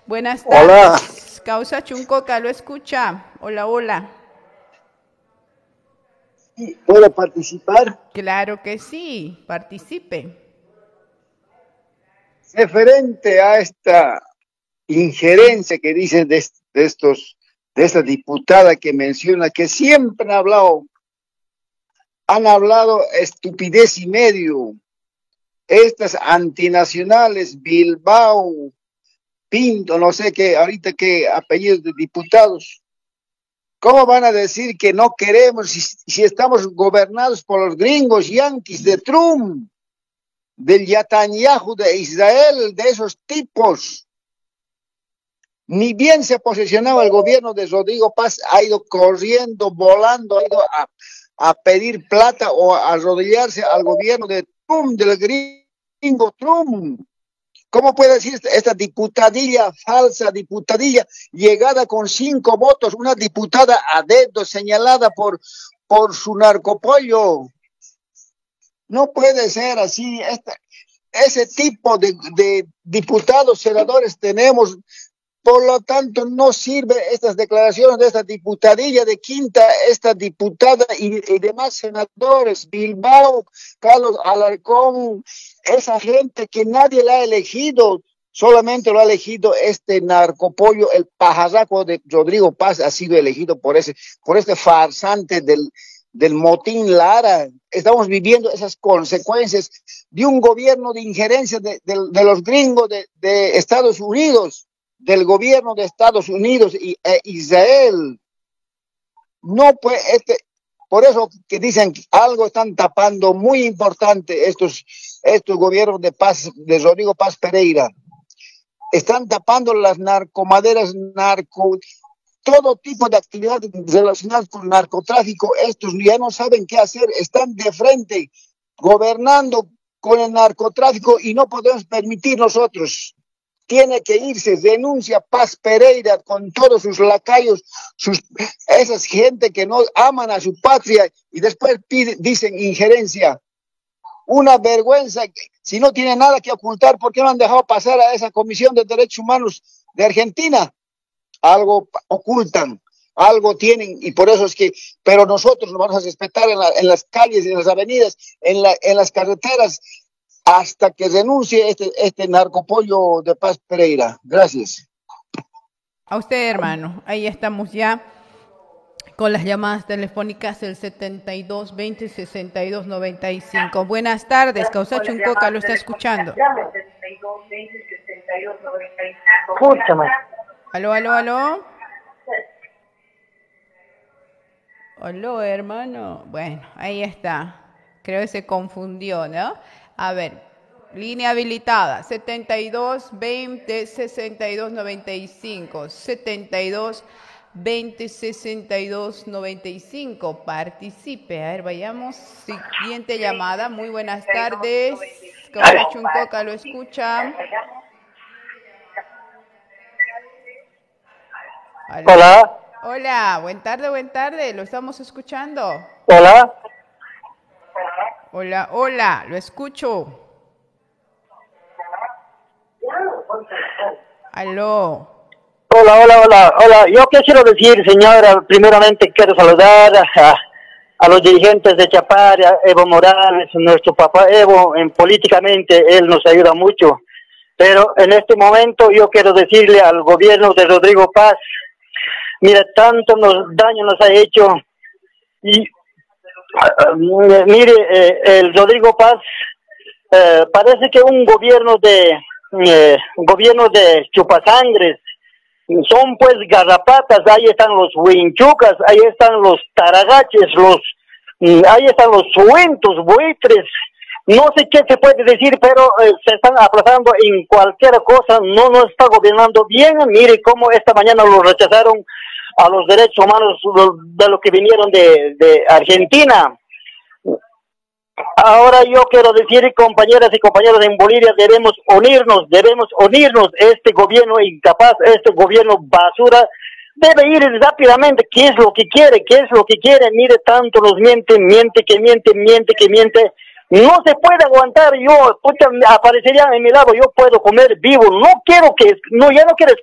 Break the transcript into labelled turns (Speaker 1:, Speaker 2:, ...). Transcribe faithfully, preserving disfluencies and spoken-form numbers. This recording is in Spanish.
Speaker 1: Buenas
Speaker 2: Hola.
Speaker 1: tardes. Causa Chuncoca, lo escucha. Hola, hola.
Speaker 2: ¿Puedo participar?
Speaker 1: Claro que sí, participe.
Speaker 2: Referente a esta injerencia que dicen de, de estos, de esta diputada que menciona que siempre han hablado, han hablado estupidez y medio. Estas antinacionales, Bilbao, Pinto, no sé qué, ahorita qué apellidos de diputados. ¿Cómo van a decir que no queremos si, si estamos gobernados por los gringos yanquis de Trump, del Netanyahu de Israel, de esos tipos? Ni bien se posesionaba el gobierno de Rodrigo Paz, ha ido corriendo, volando, ha ido a, a pedir plata o a arrodillarse al gobierno de Trump, del gringo Trump. ¿Cómo puede decir esta diputadilla, falsa diputadilla, llegada con cinco votos, una diputada a dedo señalada por, por su narcopollo? No puede ser así. Esta, ese tipo de, de diputados, senadores tenemos. Por lo tanto, no sirve estas declaraciones de esta diputadilla de Quinta, esta diputada y, y demás senadores, Bilbao, Carlos Alarcón, esa gente que nadie la ha elegido, solamente lo ha elegido este narcopollo, el pajarraco de Rodrigo Paz ha sido elegido por ese, por este farsante del, del motín Lara. Estamos viviendo esas consecuencias de un gobierno de injerencia de, de, de los gringos de, de Estados Unidos, del gobierno de Estados Unidos y e Israel. No puede, este, por eso que dicen que algo están tapando muy importante estos, estos gobiernos de Paz, de Rodrigo Paz Pereira. Están tapando las narcomaderas, narco, todo tipo de actividades relacionadas con narcotráfico. Estos ya no saben qué hacer, están de frente, gobernando con el narcotráfico y no podemos permitir nosotros. Tiene que irse, denuncia Paz Pereira con todos sus lacayos, sus, esas gente que no aman a su patria y después pide, dicen injerencia. Una vergüenza, si no tiene nada que ocultar, ¿por qué no han dejado pasar a esa Comisión de Derechos Humanos de Argentina? Algo ocultan, algo tienen y por eso es que, pero nosotros nos vamos a respetar en, la, en las calles, en las avenidas, en, la, en las carreteras, hasta que renuncie este, este narcopollo de Paz Pereira. Gracias.
Speaker 1: A usted, hermano. Ahí estamos ya con las llamadas telefónicas del setenta y dos veinte sesenta y dos noventa y cinco. Buenas tardes, Causa Chuncoca, lo está escuchando.
Speaker 3: Escúchame.
Speaker 1: Aló, aló, aló. Aló, hermano. Bueno, ahí está. Creo que se confundió, ¿no? A ver, línea habilitada, setenta y dos veinte sesenta y dos noventa y cinco, setenta y dos veinte sesenta y dos noventa y cinco, participe. A ver, vayamos, siguiente llamada, muy buenas tardes, Causa Chuncoca, ¿lo escucha? ¿Aló?
Speaker 3: Hola.
Speaker 1: Hola, buen tarde, buen tarde, lo estamos escuchando.
Speaker 3: Hola.
Speaker 1: Hola, hola, lo escucho. Aló.
Speaker 3: Hola, hola, hola, hola. Yo qué quiero decir, señora, primeramente quiero saludar a, a los dirigentes de Chapare, a Evo Morales, nuestro papá Evo, en, políticamente él nos ayuda mucho. Pero en este momento yo quiero decirle al gobierno de Rodrigo Paz, mira, tanto nos, daño nos ha hecho y Uh, mire, eh, el Rodrigo Paz eh, parece que un gobierno de eh, un gobierno de chupasangres, son pues garrapatas, ahí están los huinchucas, ahí están los taragaches, los mm, ahí están los suentos, buitres, no sé qué se puede decir, pero eh, se están aplazando en cualquier cosa, no nos está gobernando bien. Mire cómo esta mañana lo rechazaron a los derechos humanos de los que vinieron de, de Argentina. Ahora yo quiero decir, compañeras y compañeros en Bolivia, debemos unirnos, debemos unirnos. Este gobierno incapaz, este gobierno basura, debe ir rápidamente. ¿Qué es lo que quiere? ¿Qué es lo que quiere? Mire, tanto nos miente, miente, que miente, miente, que miente. No se puede aguantar. Yo, puta, aparecería en mi lado, yo puedo comer vivo. No quiero que, no, ya no quiero